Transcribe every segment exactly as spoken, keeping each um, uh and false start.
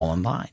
in line.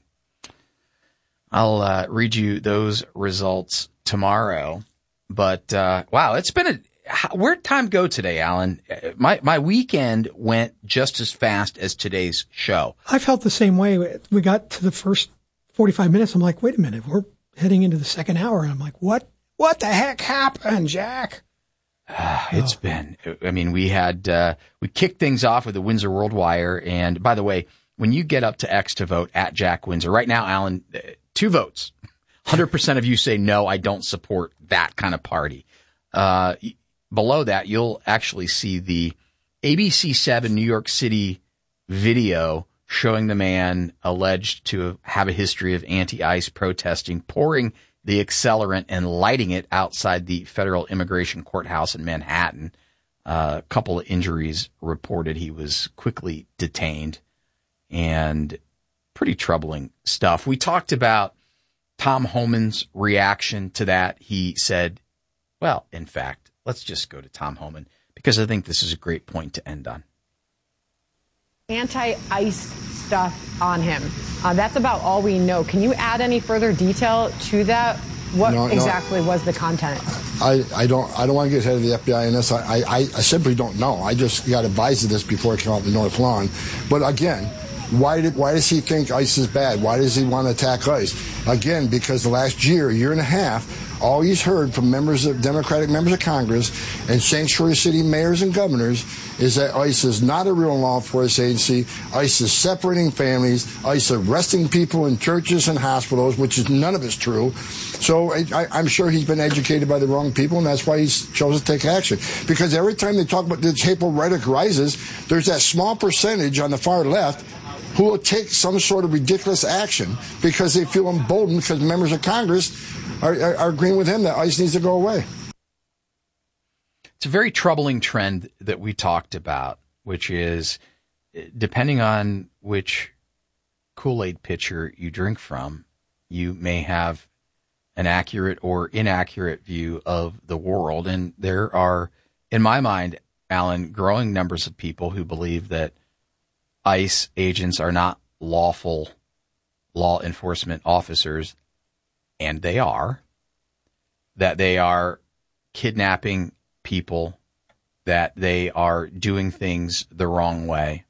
I'll uh, read you those results tomorrow. But, uh, wow, it's been a – where'd time go today, Alan? My my weekend went just as fast as today's show. I felt the same way. We got to the first forty-five minutes. I'm like, wait a minute. We're heading into the second hour. And I'm like, what? What the heck happened, Jack? It's oh. been – I mean, we had uh, – we kicked things off with the Windsor World Wire. And, by the way, when you get up to X to vote at Jack Windsor, right now, Alan – two votes. one hundred percent of you say, no, I don't support that kind of party. Uh, below that, you'll actually see the A B C seven New York City video showing the man alleged to have a history of anti-ICE protesting, pouring the accelerant and lighting it outside the federal immigration courthouse in Manhattan. Uh, a couple of injuries reported. He was quickly detained, and pretty troubling stuff. We talked about Tom Homan's reaction to that. He said, well, in fact, let's just go to Tom Homan, because I think this is a great point to end on. Anti-ICE stuff on him. Uh, that's about all we know. Can you add any further detail to that? What no, exactly no, was the content? I, I don't I don't want to get ahead of the F B I in this. I, I, I simply don't know. I just got advised of this before it came out the North Lawn. But again, Why did why does he think ICE is bad? Why does he want to attack ICE? Again, because the last year, year and a half, all he's heard from members of Democratic members of Congress and sanctuary city mayors and governors is that ICE is not a real law enforcement agency. ICE is separating families. ICE arresting people in churches and hospitals, which is none of it's true. So I, I'm sure he's been educated by the wrong people, and that's why he's chosen to take action. Because every time they talk about this hateful rhetoric rises, there's that small percentage on the far left who will take some sort of ridiculous action because they feel emboldened because members of Congress are, are, are agreeing with him that ICE needs to go away. It's a very troubling trend that we talked about, which is depending on which Kool-Aid pitcher you drink from, you may have an accurate or inaccurate view of the world. And there are, in my mind, Alan, growing numbers of people who believe that ICE agents are not lawful law enforcement officers, and they are, that they are kidnapping people, that they are doing things the wrong way.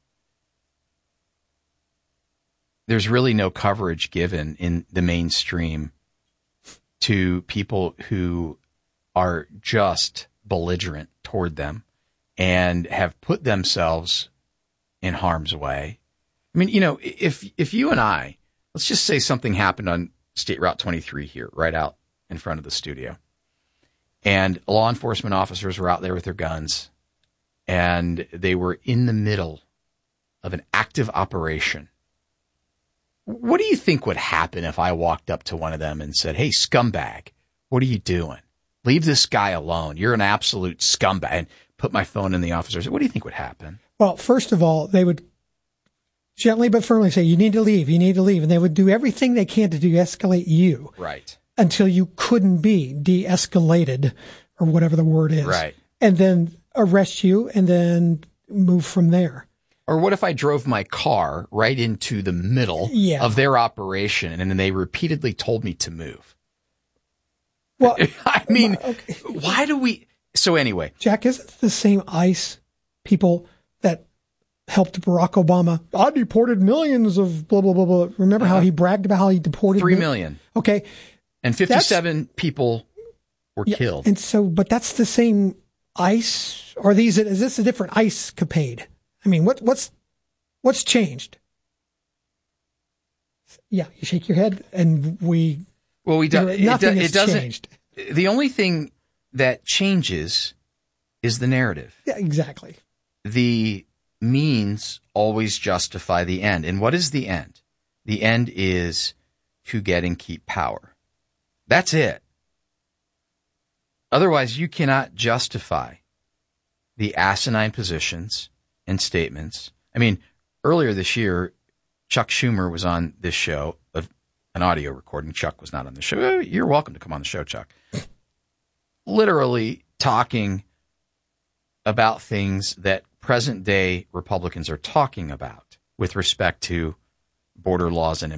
There's really no coverage given in the mainstream to people who are just belligerent toward them and have put themselves in harm's way. I mean, you know, if if you and I, let's just say something happened on State Route twenty-three here, right out in front of the studio, and law enforcement officers were out there with their guns, and they were in the middle of an active operation. What do you think would happen if I walked up to one of them and said, hey, scumbag, what are you doing? Leave this guy alone. You're an absolute scumbag. And put my phone in the officer's. What do you think would happen? Well, first of all, they would gently but firmly say, you need to leave, you need to leave. And they would do everything they can to de-escalate you. Right. Until you couldn't be de-escalated, or whatever the word is. Right. And then arrest you and then move from there. Or what if I drove my car right into the middle yeah. of their operation and then they repeatedly told me to move? Well, I mean, okay. Why do we... So anyway. Jack, isn't the same ICE people that helped Barack Obama? I deported millions of blah, blah, blah, blah. Remember uh, how he bragged about how he deported? Three million. Okay. And fifty-seven that's, people were yeah, killed. And so, but that's the same ICE? Or these, is this a different ICE capade? I mean, what, what's, what's changed? Yeah. You shake your head and we, well, we do, nothing it, has it doesn't, changed. The only thing that changes is the narrative. Yeah, exactly. The means always justify the end. And what is the end? The end is to get and keep power. That's it. Otherwise, you cannot justify the asinine positions and statements. I mean, earlier this year, Chuck Schumer was on this show, an audio recording. Chuck was not on the show. You're welcome to come on the show, Chuck. Literally talking about things that present day Republicans are talking about with respect to border laws and